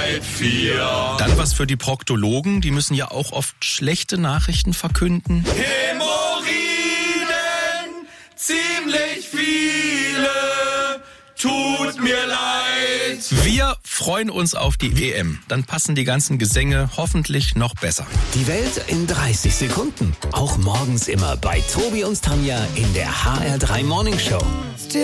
halb 4. Dann was für die Proktologen, die müssen ja auch oft schlechte Nachrichten verkünden. Hämorrhoiden, ziemlich viele, tut mir leid. Wir freuen uns auf die EM. Dann passen die ganzen Gesänge hoffentlich noch besser. Die Welt in 30 Sekunden. Auch morgens immer bei Tobi und Tanja in der HR3 Morning Show.